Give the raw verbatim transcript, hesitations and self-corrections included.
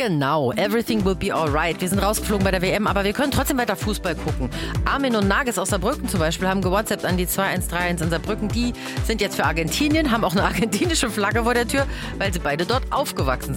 Genau, everything will be alright. Wir sind rausgeflogen bei der W M, aber wir können trotzdem weiter Fußball gucken. Armin und Nagis aus Saarbrücken zum Beispiel haben gewhatsappt an die zwei eins drei eins in Saarbrücken. Die sind jetzt für Argentinien, haben auch eine argentinische Flagge vor der Tür, weil sie beide dort aufgewachsen sind.